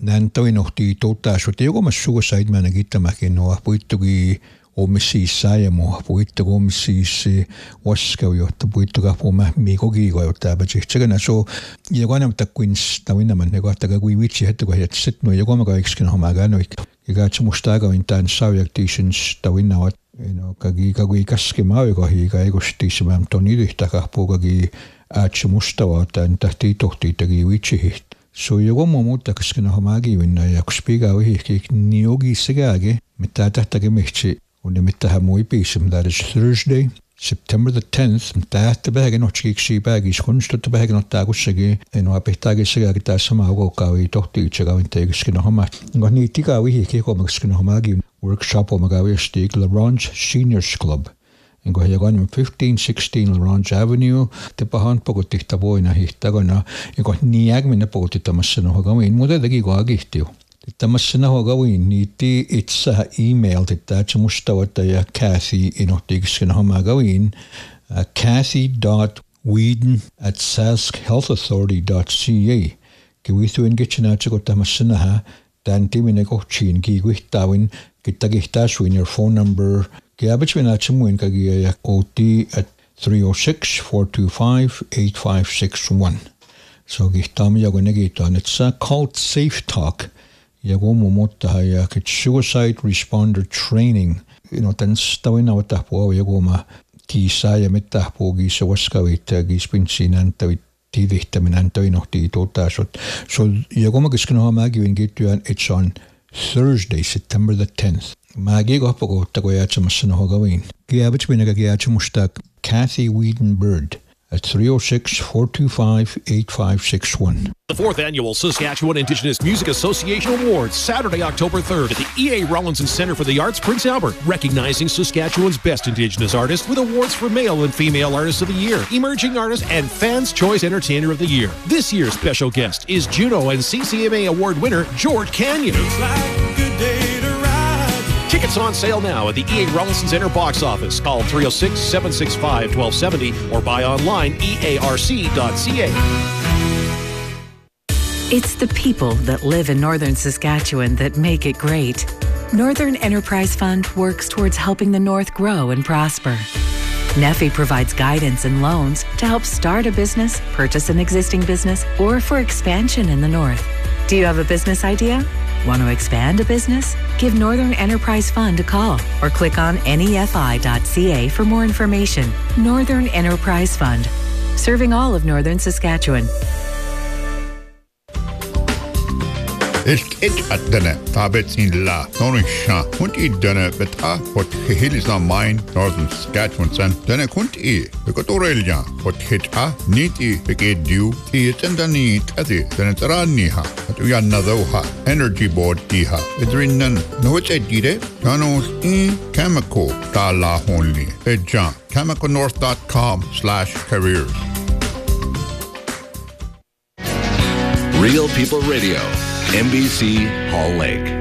Nantoinorti tuuttaasut jogomassuusaid managittamakin nuo puittugi omissiissaajamu puittugi omissiissi waskaujotta puittuga puuma miikogiigojottaaba tsitsegana so joganamtakuins tawinnaman negottaga kui vitsi hettuga jetsit no jogomaga ikskin homaganoik igatsumustaga intaan saujactitions tawinnavat kagi kaskimaajogahi gaigustismam tonidihtaga puugagi aatsumustavatan tahtiitohtiitagi vitsihit so jogomu muuttakaskin homagivinna ja kuspiga vihikik niogi segage mitä tähtäge mihti on mitähän mui piisim that is Thursday September the 10th tähtä pähgen otskiksi pägis kunstutta pähgen ottaa kussagi en apehtaage segage taas sama hogokavi tohtiitsegavin teikiskin homa ngoni tika vihikik omakskin homagin workshop omagavi stig LaRange Seniors Club Enko jagan 1516 LaRange Avenue te pahan pogotihta voina hihtagana enko niägmine pogotitamassa nohagaviin muutetakin koagihtiu Tämässä nahogaviin niitti itse email että mustavat ja Kathy inohtiiksena homagaviin kathy.whedon@saskhealthauthority.ca Kiwithuin kitchenaatsa tämässä nähä tämän timinen kohtiin kiikuihtavin kittagihtaasuin your phone number kiabitsvinaatsa muin kagia ja outi at 306-425-8561 So kihtaami joku negitaan että called Safe Talk ja mutta ja suicide responder training tän stavina watahpuavi joguma kiisaa ja mittahpuugi se waskavit gispinsin antavit tiivihtäminen antoinohti tuotaasut so joguma kiskenua mägivin kittyään it's on Thursday September the 10th mägi kohpakohtago jaatsamassa nohogavin kiavitsminäkä kiatsamusta Kathy Whedon Bird at 306-425-8561. The 4th Annual Saskatchewan Indigenous Music Association Awards, Saturday, October 3rd at the E.A. Rawlinson Centre for the Arts, Prince Albert, recognizing Saskatchewan's best Indigenous artists with awards for Male and Female Artists of the Year, Emerging Artist, and Fans' Choice Entertainer of the Year. This year's special guest is Juno and CCMA Award winner George Canyon. Tickets on sale now at the E.A. Rawlinson Centre box office. Call 306-765-1270 or buy online earc.ca. It's the people that live in northern Saskatchewan that make it great. Northern Enterprise Fund works towards helping the North grow and prosper. NEFI provides guidance and loans to help start a business, purchase an existing business, or for expansion in the North. Do you have a business idea? Want to expand a business? Give Northern Enterprise Fund a call or click on nefi.ca for more information. Northern Enterprise Fund, serving all of northern Saskatchewan. Denne tabetsin la norisha kunt I denne beta hot gehilisa mine northern Saskatchewan san denne kunt I bekotorelja hot hita niti begediu ti tendani tati denne taraniha atu yanna doha energy board diha edrinnan noche dire kanos I chemical dala honli edja chemicalnorth.com/careers. Real People Radio, NBC Hall Lake.